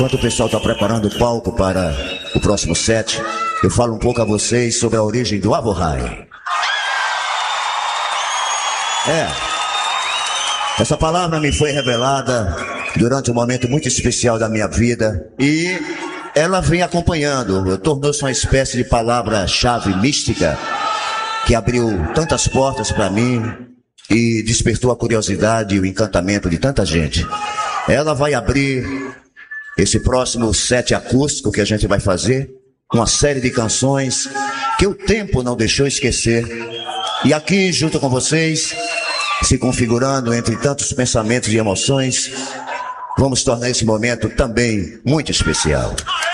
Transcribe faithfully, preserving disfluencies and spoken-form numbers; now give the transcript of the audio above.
enquanto o pessoal está preparando o palco para o próximo set, eu falo um pouco a vocês sobre a origem do Avohai. É, essa palavra me foi revelada durante um momento muito especial da minha vida e ela vem acompanhando, tornou-se uma espécie de palavra-chave mística que abriu tantas portas para mim e despertou a curiosidade e o encantamento de tanta gente. Ela vai abrir esse próximo set acústico que a gente vai fazer, uma série de canções que o tempo não deixou esquecer. E aqui, junto com vocês, se configurando entre tantos pensamentos e emoções, vamos tornar esse momento também muito especial.